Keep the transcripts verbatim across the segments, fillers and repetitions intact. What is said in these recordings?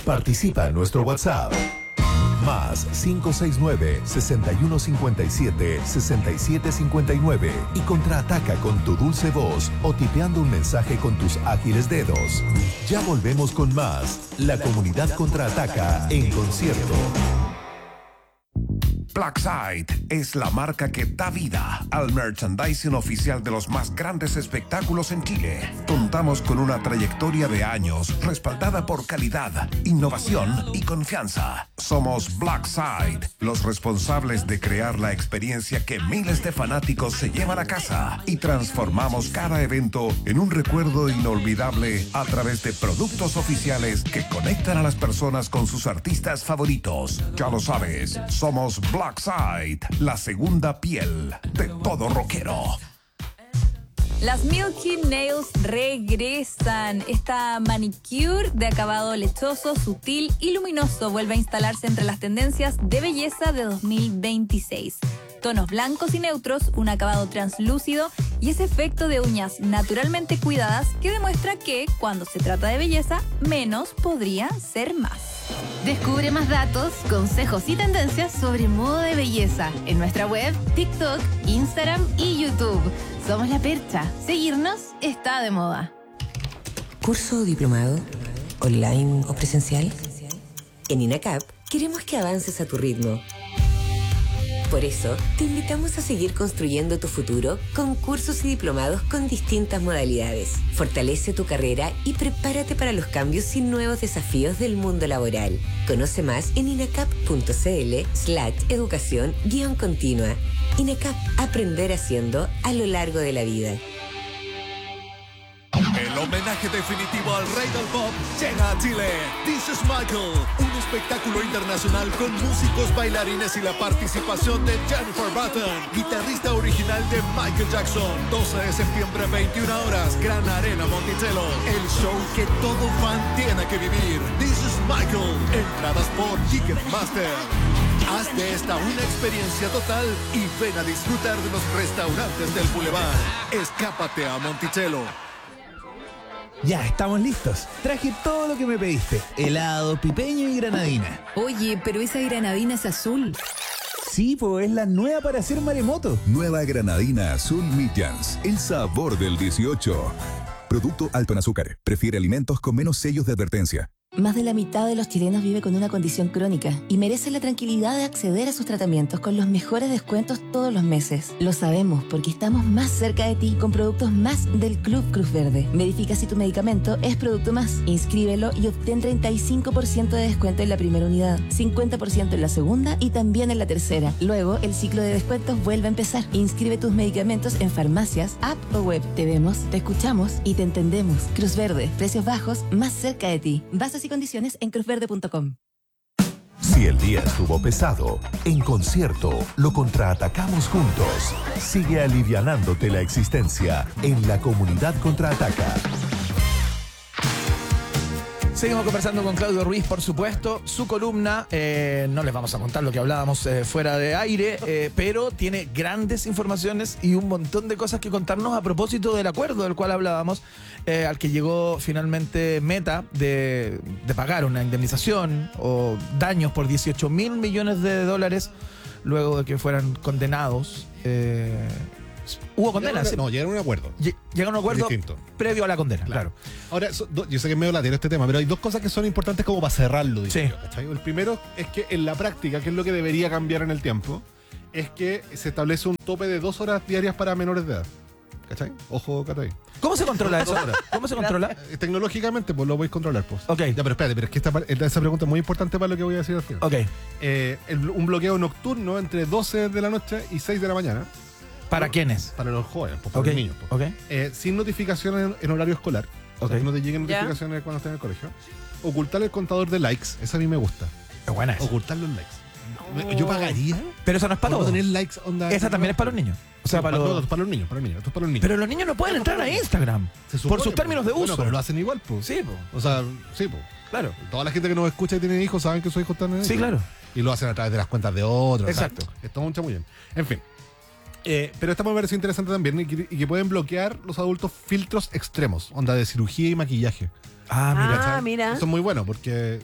Participa en nuestro WhatsApp. Más cinco seis nueve, seis uno cinco siete, seis siete cinco nueve y contraataca con tu dulce voz o tipeando un mensaje con tus ágiles dedos. Ya volvemos con más. La comunidad contraataca en concierto. Blackside es la marca que da vida al merchandising oficial de los más grandes espectáculos en Chile. Contamos con una trayectoria de años respaldada por calidad, innovación y confianza. Somos Blackside, los responsables de crear la experiencia que miles de fanáticos se llevan a casa y transformamos cada evento en un recuerdo inolvidable a través de productos oficiales que conectan a las personas con sus artistas favoritos. Ya lo sabes, somos Blackside. Blackside, la segunda piel de todo rockero. Las Milky Nails regresan. Esta manicure de acabado lechoso, sutil y luminoso vuelve a instalarse entre las tendencias de belleza de dos mil veintiséis. Tonos blancos y neutros, un acabado translúcido y ese efecto de uñas naturalmente cuidadas que demuestra que, cuando se trata de belleza, menos podría ser más. Descubre más datos, consejos y tendencias sobre moda de belleza en nuestra web, TikTok, Instagram y YouTube. Somos La Percha. Seguirnos está de moda. ¿Curso o diplomado? ¿Online o presencial? En INACAP queremos que avances a tu ritmo. Por eso, te invitamos a seguir construyendo tu futuro con cursos y diplomados con distintas modalidades. Fortalece tu carrera y prepárate para los cambios y nuevos desafíos del mundo laboral. Conoce más en inacap.cl slash educación guión continua. INACAP, aprender haciendo a lo largo de la vida. El homenaje definitivo al rey del pop llega a Chile. This is Michael, un espectáculo internacional con músicos, bailarines y la participación de Jennifer Button, guitarrista original de Michael Jackson. doce de septiembre, veintiuna horas, Gran Arena Monticello. El show que todo fan tiene que vivir. This is Michael. Entradas por Ticketmaster. Haz de esta una experiencia total y ven a disfrutar de los restaurantes del Boulevard. Escápate a Monticello. Ya, estamos listos. Traje todo lo que me pediste. Helado, pipeño y granadina. Oye, pero esa granadina es azul. Sí, pues es la nueva para hacer maremoto. Nueva granadina azul Midjans. El sabor del dieciocho. Producto alto en azúcar. Prefiere alimentos con menos sellos de advertencia. Más de la mitad de los chilenos vive con una condición crónica y merecen la tranquilidad de acceder a sus tratamientos con los mejores descuentos todos los meses. Lo sabemos porque estamos más cerca de ti con productos más del Club Cruz Verde. Verifica si tu medicamento es producto más, inscríbelo y obtén treinta y cinco por ciento de descuento en la primera unidad, cincuenta por ciento en la segunda y también en la tercera. Luego, el ciclo de descuentos vuelve a empezar. Inscribe tus medicamentos en farmacias, app o web. Te vemos, te escuchamos y te entendemos. Cruz Verde, precios bajos, más cerca de ti. Bases y condiciones en cruz verde punto com. Si el día estuvo pesado, en concierto lo contraatacamos juntos. Sigue alivianándote la existencia en la comunidad contraataca. Seguimos conversando con Claudio Ruiz, por supuesto. Su columna, eh, no les vamos a contar lo que hablábamos eh, fuera de aire, eh, pero tiene grandes informaciones y un montón de cosas que contarnos a propósito del acuerdo del cual hablábamos, eh, al que llegó finalmente Meta de, de pagar una indemnización o daños por dieciocho mil millones de dólares luego de que fueran condenados. Eh, Hubo condena, llegaron, ¿sí? No, llegaron a un acuerdo. Llegaron a un acuerdo distinto, previo a la condena, claro. claro. Ahora, so, do, yo sé que es medio latero este tema, pero hay dos cosas que son importantes como para cerrarlo. Sí. Yo, el primero es que en la práctica, que es lo que debería cambiar en el tiempo, es que se establece un tope de dos horas diarias para menores de edad. ¿Cachai? Ojo, Catay. ¿Cómo se controla eso? ¿Cómo se controla? Tecnológicamente, pues lo podéis controlar, pues. Ok. Ya, pero espérate, pero es que esta, esa pregunta es muy importante para lo que voy a decir al final. Ok. Eh, el, un bloqueo nocturno entre doce de la noche y seis de la mañana. ¿Para quiénes? Para los jóvenes, pues, para okay. los niños. Pues. Okay. Eh, sin notificaciones en, en horario escolar. Okay. O sea, que no te lleguen notificaciones ¿Ya? cuando estés en el colegio. Ocultar el contador de likes. Esa a mí me gusta. Qué buena esa. Ocultar los likes. Oh. Yo pagaría. Pero eso no es para todos. tener likes onda. Esa también es para los niños. O sea, sí, para, para, los... No, para los niños, para los niños. Esto es para los niños. Pero los niños no pueden entrar a Instagram. Supone, por sus términos de uso. Bueno, pero lo hacen igual, pues. Sí, pues. O sea, sí, pues. Claro. Toda la gente que nos escucha y tiene hijos saben que sus hijos están en Sí, claro. Y lo hacen a través de las cuentas de otros. Exacto. O sea, esto es un chamullén. En fin. Eh, pero esta me parece interesante también y que, y que pueden bloquear los adultos filtros extremos, onda de cirugía y maquillaje. Ah, mira. Ah, mira. Eso es muy bueno porque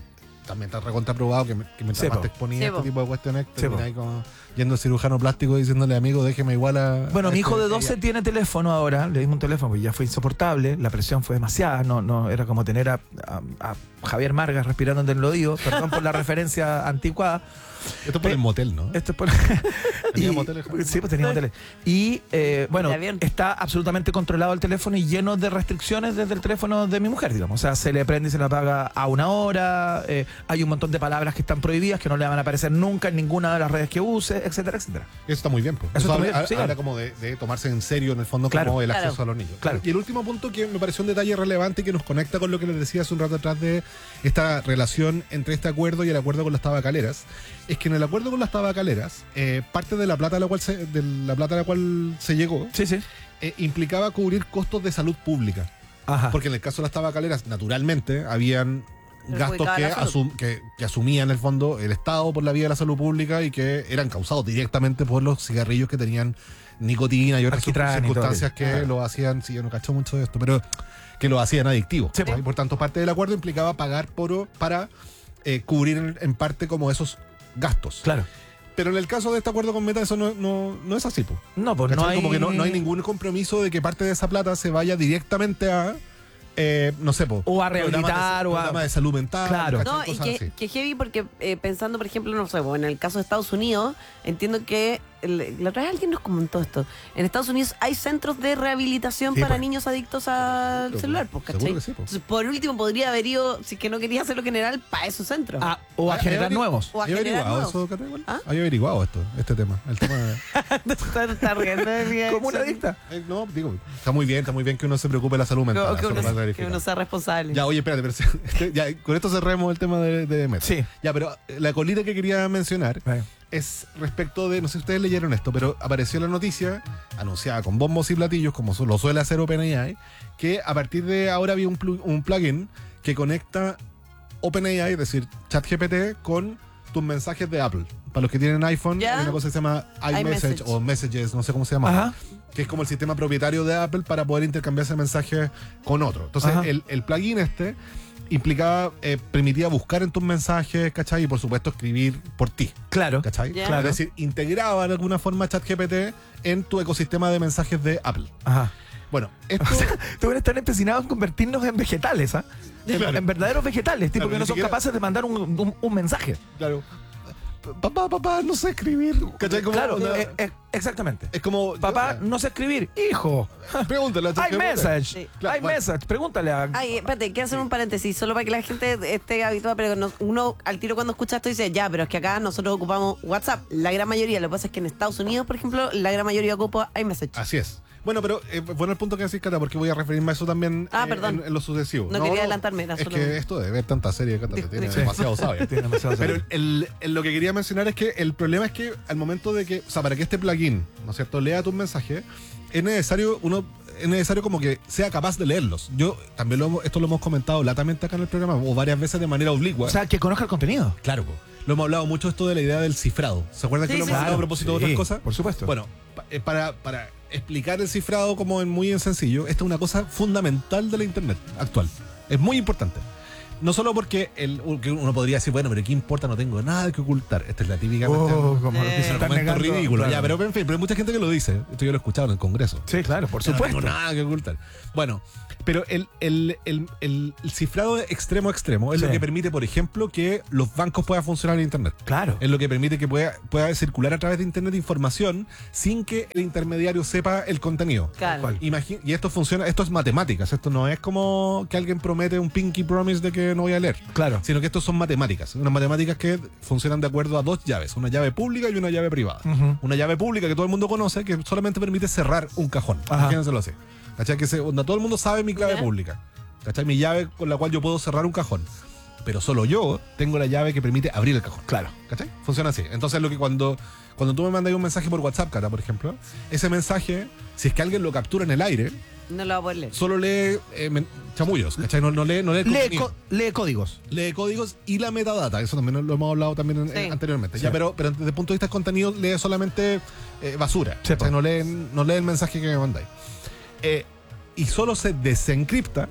también está recontraprobado que, me- que mientras Sí, más po. te exponías Sí, a este po. tipo de cuestiones, Sí, terminas po. ahí como yendo al cirujano plástico diciéndole, amigo, déjeme igual a... Bueno, a mi este- hijo de doce tiene teléfono ahora, le dimos un teléfono porque ya fue insoportable, la presión fue demasiada, no, no era como tener a, a- a Javier Margas respirando en el oído, perdón por la referencia anticuada. Esto es por el motel, ¿no? Esto es por... ¿Tenía y- moteles, Javier? Sí, pues tenía moteles. Y eh, bueno, De avión. está absolutamente controlado el teléfono y lleno de restricciones desde el teléfono de mi mujer, digamos. O sea, se le prende y se le apaga a una hora, eh, hay un montón de palabras que están prohibidas, que no le van a aparecer nunca en ninguna de las redes que use, etcétera, etcétera. Eso está muy bien, pues. Eso Eso está habla, muy bien, sí, habla claro. como de, de tomarse en serio, en el fondo, Claro, como el claro. acceso a los niños. Claro. Y el último punto que me pareció un detalle relevante y que nos conecta con lo que les decía hace un rato atrás de esta relación entre este acuerdo y el acuerdo con las tabacaleras, es que en el acuerdo con las tabacaleras, eh, parte de la plata a la cual se, de la plata a la cual se llegó, Sí, sí. eh, implicaba cubrir costos de salud pública. Ajá. Porque en el caso de las tabacaleras, naturalmente, habían gastos Perjudicaba que, la salud. asum- que, que asumía en el fondo el Estado por la vía de la salud pública y que eran causados directamente por los cigarrillos que tenían nicotina y otras Alquitrán y todo circunstancias aquello. que lo hacían, sí, yo no cacho mucho de esto, pero que lo hacían adictivos. Sí, ¿sí? Por tanto, parte del acuerdo implicaba pagar por, para eh, cubrir en, en parte como esos gastos. Claro. Pero en el caso de este acuerdo con Meta, eso no, no, no es así, po. No, pues no ¿Cachai? hay... Como que no, no hay ningún compromiso de que parte de esa plata se vaya directamente a, eh, no sé, po, O a programas rehabilitar, de, o a- programas de salud mental. Claro. ¿cachai? No, y Cosas que, así. que heavy porque eh, pensando, por ejemplo, no sé, bueno, en el caso de Estados Unidos, entiendo que el- la otra vez alguien nos comentó esto. En Estados Unidos hay centros de rehabilitación Sí, para pues. niños adictos al Seguro, celular, pues, seguro ¿cachai? que sí, pues. Entonces, por último, podría haber ido, si es que no quería hacerlo general, para esos centros. Ah, o a ¿Hay- generar hay- nuevos. O a ¿Hay generar averiguado nuevos. eso, Cata, igual? ¿Ah? ¿Hay averiguado esto, este tema? El tema de- está, está riendo de mi Como una acción. adicta. Eh, no, digo, está muy bien, está muy bien que uno se preocupe de la salud mental. Que, que eso uno, lo vas a que verificar. uno sea responsable. Ya, oye, espérate, pero si- ya, con esto cerremos el tema de, de Meta. Sí. Ya, pero la colita que quería mencionar Eh, es respecto de, no sé si ustedes leyeron esto, pero apareció la noticia, anunciada con bombos y platillos, como su- lo suele hacer OpenAI, que a partir de ahora había un, plu- un plugin que conecta OpenAI, es decir, ChatGPT, con tus mensajes de Apple. Para los que tienen iPhone, Ya. hay una cosa que se llama iMessage iMessage. o Messages, no sé cómo se llama. Ajá. Que es como el sistema propietario de Apple para poder intercambiarse mensajes con otro. Entonces, Ajá. el, el plugin este implicaba, eh, permitía buscar en tus mensajes, ¿cachai? Y por supuesto escribir por ti, Claro. ¿cachai? Ya. Claro. Es decir, integraba de alguna forma ChatGPT en tu ecosistema de mensajes de Apple. Ajá. Bueno, esto... O sea, tú eres tan empecinados en convertirnos en vegetales, ¿ah? En, Claro. en verdaderos vegetales, tipo Claro, que ni no son siquiera- capaces de mandar un, un- un mensaje. claro. Papá, papá, no sé escribir. ¿Cachai? Como Claro, una- eh, eh, exactamente. es como... Papá, no sé escribir. Hijo. Pregúntale a Hay ChatGPT. message. Sí. Claro, Hay bueno. message. Pregúntale a. Ay, espérate, quiero hacer un paréntesis, solo para que la gente esté habituada, pero no- uno al tiro cuando escucha esto dice, ya, pero es que acá nosotros ocupamos WhatsApp, la gran mayoría, lo que pasa es que en Estados Unidos, por ejemplo, la gran mayoría ocupa iMessage. Así es. Bueno, pero eh, bueno el punto que decís, Cata, porque voy a referirme a eso también Ah, eh, perdón. en, en lo sucesivo. No quería adelantarme, era Es solo- que esto de ver tanta serie, Cata, te tiene Sí. demasiado sabia. Tiene demasiado Pero sabio. el, el- lo que quería mencionar es que el problema es que al momento de que, o sea, para que este plugin, ¿no es cierto?, lea tus mensajes, es necesario uno es necesario como que sea capaz de leerlos. Yo también lo, hemos- esto lo hemos comentado latamente acá en el programa o varias veces de manera oblicua. O sea, que conozca el contenido. Claro, po. Lo hemos hablado mucho esto de la idea del cifrado. ¿Se acuerdan Sí, que lo sí, hemos sí. hablado a propósito de Sí, otras cosas? por supuesto. Bueno, pa- eh, para, para explicar el cifrado como en muy en sencillo, esta es una cosa fundamental de la Internet actual. Es muy importante. No solo porque el, que uno podría decir, bueno, pero ¿qué importa? No tengo nada que ocultar. Esta es la típica Oh, como Eh, lo que se es un están argumento negando. ridículo. Claro. Ya, pero en fin, pero hay mucha gente que lo dice. Esto yo lo he escuchado en el Congreso. Sí, claro, por Yo supuesto. No tengo nada que ocultar. Bueno, pero el, el, el, el, el cifrado de extremo a extremo es Sí. lo que permite, por ejemplo, que los bancos puedan funcionar en Internet. Claro. Es lo que permite que pueda, pueda circular a través de Internet información sin que el intermediario sepa el contenido. Claro. ¿Cuál? Imagi- y esto funciona, esto es matemáticas, esto no es como que alguien promete un pinky promise de que no voy a leer, Claro. sino que esto son matemáticas, unas matemáticas que funcionan de acuerdo a dos llaves, una llave pública y una llave privada. Ujú. Una llave pública que todo el mundo conoce que solamente permite cerrar un cajón. Ajá. Imagínenselo así. ¿Cachai? Que se, donde todo el mundo sabe mi clave Ya. pública. ¿Cachai? Mi llave con la cual yo puedo cerrar un cajón. Pero solo yo tengo la llave que permite abrir el cajón. Claro. ¿Cachai? Funciona así. Entonces, lo que cuando, cuando tú me mandas un mensaje por WhatsApp, Cata, por ejemplo, ese mensaje, si es que alguien lo captura en el aire, No lo va a poder leer. solo lee eh, men- chamullos, ¿cachai? No, no lee, no lee el Lee, contenido. co- lee códigos. Lee códigos y la metadata. Eso también lo hemos hablado también en- Sí. en- anteriormente. Sí. Ya, pero, pero desde el punto de vista del contenido, lee solamente eh, basura. Sí, ¿cachai? po. No lee, no lee el mensaje que me mandáis. Eh, y solo se desencripta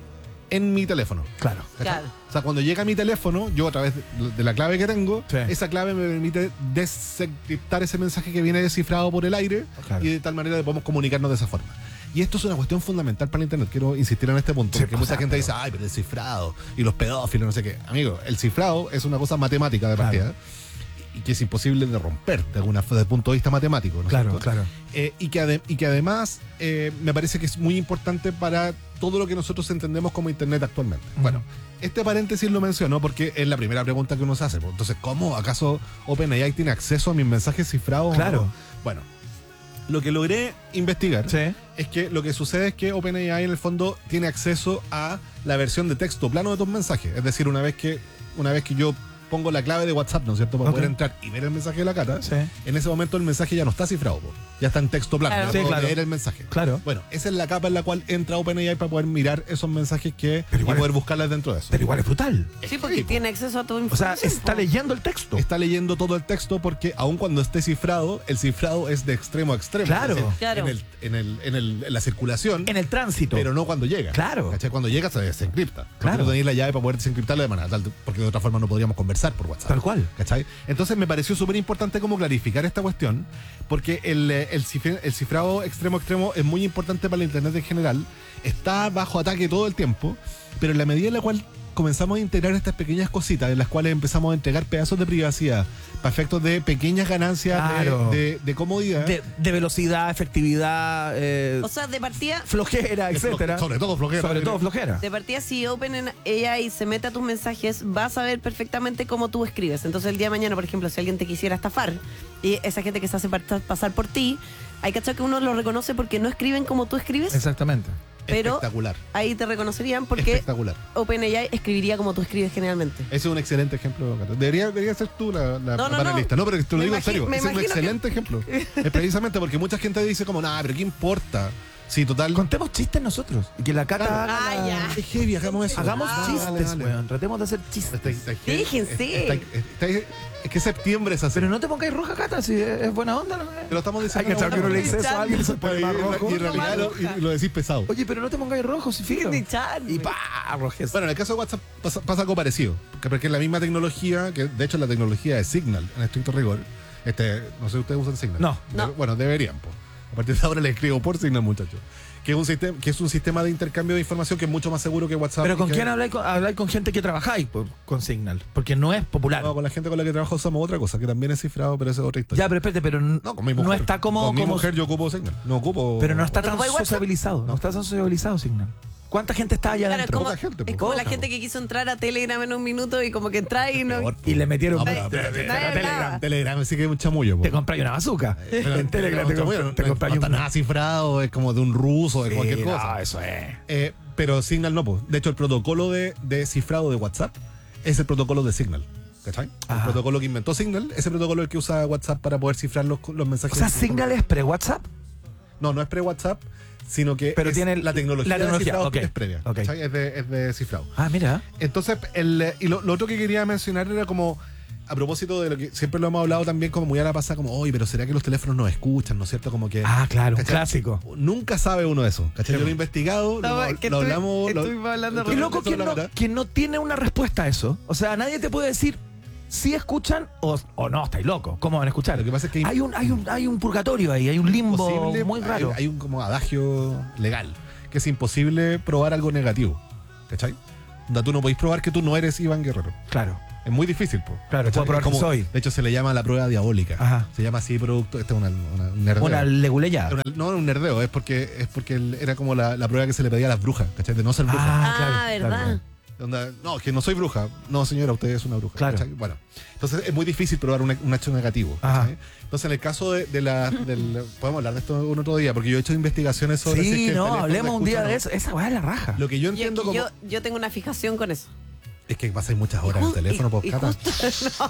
en mi teléfono. Claro. Claro. O sea, cuando llega a mi teléfono, yo a través de, de la clave que tengo, Sí. esa clave me permite desencriptar ese mensaje que viene descifrado por el aire Claro. y de tal manera que podemos comunicarnos de esa forma. Y esto es una cuestión fundamental para el Internet. Quiero insistir en este punto, Sí, porque o mucha sea, gente pero- dice, ay, pero el cifrado y los pedófilos, no sé qué. Amigo, el cifrado es una cosa matemática de Claro. partida y que es imposible de romper de alguna desde el punto de vista matemático. ¿no es Claro, cierto? claro. Eh, y, que ade- y que además eh, me parece que es muy importante para todo lo que nosotros entendemos como Internet actualmente. Ujú. Bueno, este paréntesis lo menciono porque es la primera pregunta que uno se hace. Entonces, ¿cómo acaso OpenAI tiene acceso a mis mensajes cifrados? Claro. Bueno, lo que logré investigar Sí. es que lo que sucede es que OpenAI en el fondo tiene acceso a la versión de texto plano de tus mensajes. Es decir, una vez que, una vez que yo pongo la clave de WhatsApp, ¿no es cierto? Para Ok. poder entrar y ver el mensaje de la Cata, Sí. en ese momento el mensaje ya no está cifrado, po. Ya está en texto plano, Claro. ya Sí, puedo claro. leer el mensaje. Claro. Bueno, esa es la capa en la cual entra OpenAI para poder mirar esos mensajes que Pero y igual poder es- buscarlas dentro de eso. Pero igual es brutal. Sí, porque tiene acceso a tu O sea, información. está po. leyendo el texto. Está leyendo todo el texto porque aun cuando esté cifrado, el cifrado es de extremo a extremo. Claro. Es decir, Claro. En, el, en, el, en, el, en la circulación, En el tránsito. pero no cuando llega. Claro. ¿Cachai? Cuando llega se desencripta. Porque Claro. no tenéis la llave para poder desencriptarlo de manera tal, porque de otra forma no podríamos conversar por WhatsApp. Tal cual. ¿Cachai? Entonces me pareció súper importante como clarificar esta cuestión, porque el, eh, el, cifre- el cifrado extremo a extremo es muy importante para la Internet en general, está bajo ataque todo el tiempo, pero en la medida en la cual comenzamos a integrar estas pequeñas cositas en las cuales empezamos a entregar pedazos de privacidad para efectos de pequeñas ganancias de- Claro. de, de comodidad. De, de velocidad, efectividad, eh, O sea, de partida, flojera, de flo- etcétera. sobre todo flojera. Sobre todo flojera. de partida, si OpenAI se mete a tus mensajes, va a saber perfectamente cómo tú escribes. Entonces, el día de mañana, por ejemplo, si alguien te quisiera estafar y esa gente que se hace par- pasar por ti, hay que achar que uno lo reconoce porque no escriben como tú escribes, Exactamente. pero Espectacular. ahí te reconocerían porque Espectacular. OpenAI escribiría como tú escribes generalmente. Ese es un excelente ejemplo, Cata. Debería, debería ser tú la, la No, no, panelista. No, pero te lo Me digo en imagi- serio. me Ese es un imagino que- excelente ejemplo. Es precisamente porque mucha gente dice como, nah, pero ¿qué importa? Sí, total. Contemos chistes nosotros. Y que la Cata Claro. haga Ah, la- ya. Es heavy, hagamos eso. Hagamos Ah, chistes, dale, dale. weón. Tratemos de hacer Está- chistes. está heavy. Fíjense. Está- está- está- es que septiembre es así. Pero no te pongáis roja, Cata, si es, es buena onda. ¿no? Te lo estamos Hay diciendo. que echar que uno le dice eso a alguien y se Y pone más rojo. en realidad lo, y lo decís pesado. Oye, pero no te pongáis rojo, si fijo. Ni chan, Y güey. pa, rojes. Bueno, en el caso de WhatsApp pasa, pasa algo parecido. Porque porque es la misma tecnología, que de hecho la tecnología de Signal, en estricto rigor. Este, no sé si ustedes usan Signal. No. De- No. Bueno, deberían. Po. A partir de ahora le escribo por Signal, muchachos. Que es un sistema, que es un sistema de intercambio de información que es mucho más seguro que WhatsApp. Pero y ¿con que- quién habláis? Con, habláis con gente que trabajáis por- con Signal. Porque no es popular. No, con la gente con la que trabajo usamos otra cosa, que también es cifrado, pero esa es otra historia. Ya, pero espérate, pero n- No, con mi no mujer. está como. Con mi como- mujer yo ocupo Signal. No ocupo. pero no está ¿No tan ocupa WhatsApp? sociabilizado. No está tan sociabilizado Signal. ¿Cuánta gente está allá Claro, es adentro? como, Poca gente, es po. como la Poca, gente po. que quiso entrar a Telegram en un minuto y como que entra y no... Peor, po. Y le metieron. No, te, pero- pero- nadie pero- hablaba. Telegram, Telegram, sí que es un chamullo. po. te compráis una bazooka. Pero- en Telegram te, pero- comp- no- te no compráis está una. nada cifrado, es como de un ruso, de Sí, cualquier no, cosa. eso es. Eh, pero Signal no, pues. De hecho, el protocolo de, de cifrado de WhatsApp es el protocolo de Signal. ¿Cachai? Ajá. El protocolo que inventó Signal, ese protocolo es el que usa WhatsApp para poder cifrar los, los mensajes. O sea, Signal es pre-WhatsApp. No, no es pre-WhatsApp, sino que Pero es tiene el- la tecnología, la tecnología, de cifrado ok, es previa. ok. ¿Cachai? Es de, es de cifrado. Ah, mira. Entonces, el, y lo, lo otro que quería mencionar era como, a propósito de lo que siempre lo hemos hablado también, como muy a la pasada, como, oye, pero ¿será que los teléfonos nos escuchan? ¿No es cierto? Como que. Ah, claro, un ¿cachai? clásico. Nunca sabe uno de eso. ¿Cachai? Yo lo he investigado, lo, No, lo que estuvi- hablamos. lo- estuvimos hablando Qué loco eso que la no, verdad. que no tiene una respuesta a eso. O sea, nadie te puede decir si escuchan o, o no, estáis locos. ¿Cómo van a escuchar? Lo que pasa es que hay un, hay un, hay un purgatorio ahí, hay un limbo Imposible- muy raro. Hay, hay un como adagio legal, que es imposible probar algo negativo. ¿Cachai? Donde tú no podéis probar que tú no eres Iván Guerrero. Claro. Es muy difícil, po. Claro, ¿Cachai? puedo probar Es como- que soy. De hecho, se le llama la prueba diabólica. Ajá. Se llama así producto. Esta es una, una un nerdeo. Una leguleya. Una- no, un nerdeo, es porque, es porque el- era como la, la prueba que se le pedía a las brujas, ¿cachai? De no ser bruja. Ah, Ah, claro, ¿verdad? claro. Onda, no, que no soy bruja. No, señora, usted es una bruja. Claro. ¿cachai? Bueno, entonces es muy difícil probar un, un hecho negativo. Ajá. ¿cachai? Entonces, en el caso de, de la. Del, podemos hablar de esto un otro día, porque yo he hecho investigaciones sobre si es Sí, que el no, teléfono hablemos te un día escucha o de no. eso. Esa weá es la raja. Lo que yo Yo, entiendo como. yo, yo tengo una fijación con eso. Es que pasáis muchas horas en el teléfono, Y- pues, y Cata. justo-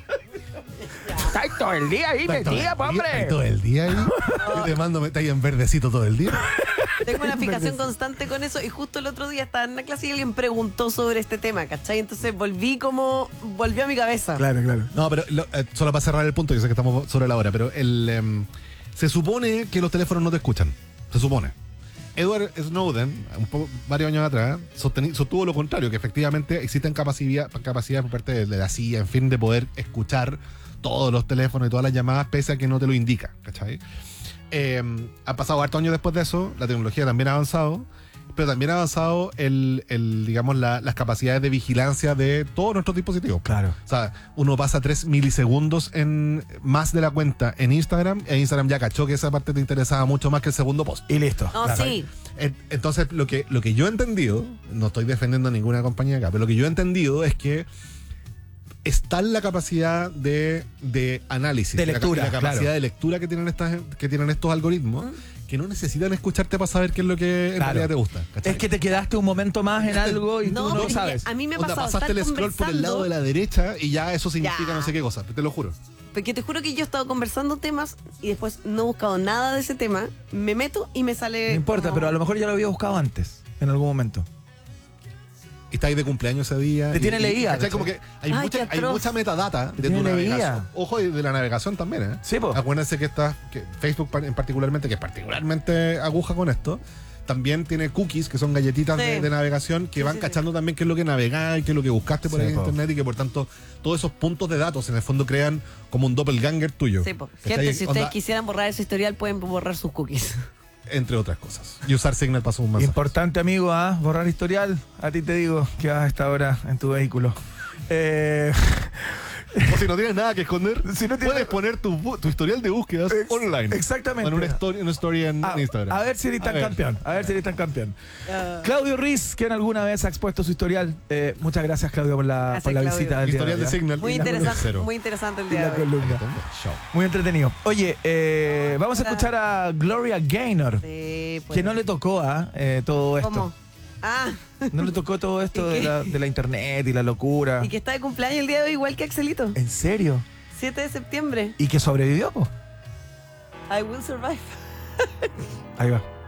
Estáis todo el día ahí Estáis todo el metida, día- hombre. estáis todo el día ahí. Yo te mando, me estáis en verdecito todo el día. Tengo una fijación constante con eso y justo el otro día estaba en una clase y alguien preguntó sobre este tema, ¿cachai? Entonces volví como, volvió a mi cabeza. Claro, claro. No, pero lo- eh, solo para cerrar el punto, yo sé que estamos sobre la hora, pero el em, se supone que los teléfonos no te escuchan. Se supone. Edward Snowden, un poco, varios años atrás, sosteni- sostuvo lo contrario, que efectivamente existen capacidad, capacidades por parte de, de la C I A, en fin, de poder escuchar todos los teléfonos y todas las llamadas, pese a que no te lo indica, ¿cachai? Eh, ha pasado hartos años después de eso, la tecnología también ha avanzado, pero también ha avanzado el, el digamos, la, las capacidades de vigilancia de todos nuestros dispositivos. Claro. O sea, uno pasa tres milisegundos en más de la cuenta en Instagram, e Instagram ya cachó que esa parte te interesaba mucho más que el segundo post. Y listo. No, Claro. sí. En- Entonces, lo que, lo que yo he entendido, no estoy defendiendo a ninguna compañía acá, pero lo que yo he entendido es que está en la capacidad de, de análisis, De la- lectura, la, capacidad claro. de lectura que tienen estas, que tienen estos algoritmos, que no necesitan escucharte para saber qué es lo que en Claro. realidad te gusta. ¿cachai? Es que te quedaste un momento más en algo y No, tú no pero es que sabes. a mí me ha Onda, pasado pasaste estar el scroll por el lado conversando- de la derecha y ya eso significa Ya. no sé qué cosa, te lo juro. Porque te juro que yo he estado conversando temas y después no he buscado nada de ese tema, me meto y me sale... No importa, como- pero a lo mejor ya lo había buscado antes, en algún momento. Y está ahí de cumpleaños ese día. Te y- tiene y- leída, ¿cachai? ¿cachai? Como que hay, Ay, mucha, qué hay atroz. mucha metadata Te de tu tiene navegación. leída. Ojo, y de la navegación también, ¿eh? Sí, po. Acuérdense que está, que Facebook pa- en particularmente, que es particularmente aguja con esto, también tiene cookies, que son galletitas Sí. de, de navegación, que Sí, van sí, cachando también qué es lo que navegáis, qué es lo que buscaste por Sí, ahí en po. internet, y que por tanto todos esos puntos de datos en el fondo crean como un doppelganger tuyo. Sí, po. ¿Cachai? Gente, si ustedes Onda, quisieran borrar ese historial, pueden borrar sus cookies. entre otras cosas. Y usar Signal para sus mensajes. Importante, amigo, ¿ah? Borrar historial. A ti te digo que vas a esta hora en tu vehículo. Eh, O si no tienes nada que esconder, Si no tienes- puedes poner tu, bu- tu historial de búsquedas Ex- online. exactamente. O en una story, una story en, a, en Instagram. a ver si eres A tan ver. campeón. A ver si eres tan campeón. Ah. Claudio Riz, quien alguna vez ha expuesto su historial. Eh, muchas gracias, Claudio, por la, Gracias, por la Claudio. visita del día Historial de de hoy, ¿ah? Signal. Muy y la interesante, cero. muy interesante el Y día la de hoy. columna. Chao. Muy entretenido. Oye, eh, vamos a escuchar a Gloria Gaynor, Sí, pues. que no le tocó a eh, todo esto. ¿Cómo? Ah, No le tocó todo esto ¿Y de qué? la, de la internet y la locura. y que está de cumpleaños el día de hoy igual que Axelito. ¿En serio? siete de septiembre. ¿Y que sobrevivió? Po? I will survive. Ahí va.